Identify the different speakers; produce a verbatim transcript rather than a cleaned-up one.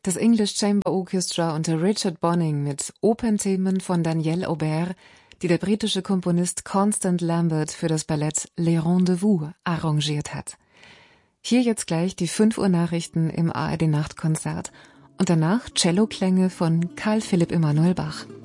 Speaker 1: Das English Chamber Orchestra unter Richard Bonynge mit Opernthemen von Daniel Aubert, die der britische Komponist Constant Lambert für das Ballett Les Rendez-Vous arrangiert hat. Hier jetzt gleich die fünf Uhr Nachrichten im A R D Nachtkonzert und danach Celloklänge von Karl Philipp Emanuel Bach.